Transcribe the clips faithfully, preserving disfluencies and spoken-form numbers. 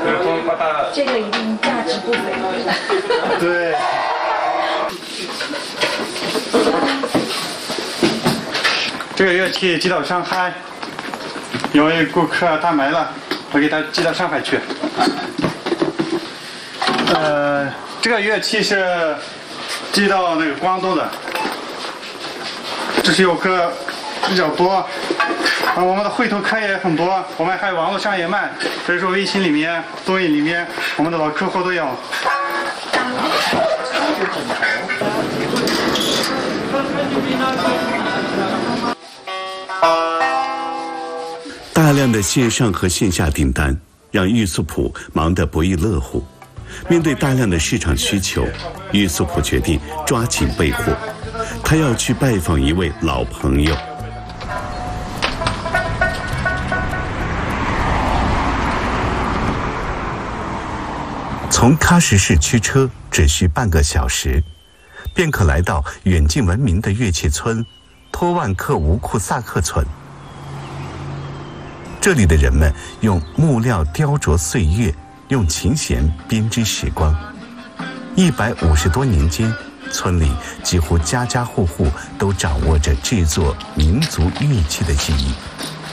这个一定价值不菲。 对。这个乐器寄到上海，有位顾客他买了，我给他寄到上海去。呃，这个乐器是寄到那个广东的，这是游客比较多，啊，我们的绘图课也很多，我们还有网络上也卖，所以说微信里面、抖音里面，我们的老客户都有。 大量的线上和线下订单让玉素谱忙得不亦乐乎。面对大量的市场需求，玉素谱决定抓紧备货，他要去拜访一位老朋友。从喀什市驱车只需半个小时，便可来到远近闻名的乐器村托万克吴库萨克村。这里的人们用木料雕琢岁月，用琴弦编织时光。一百五十多年间，村里几乎家家户户都掌握着制作民族乐器的技艺。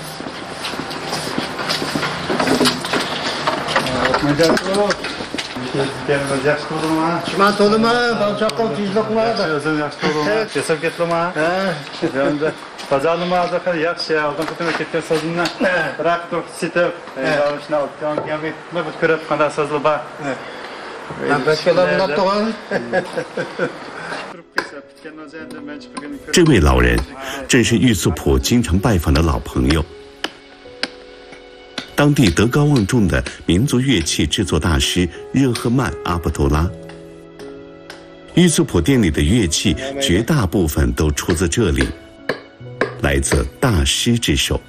这位老人正是玉素谱经常拜访的老朋友，当地德高望重的民族乐器制作大师热赫曼·阿卜杜拉。玉素谱店里的乐器绝大部分都出自这里，来自大师之手。